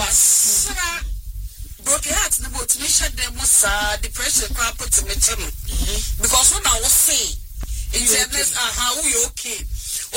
Sra broken heart the boat me share them depression crap put me because when I was say it's how we okay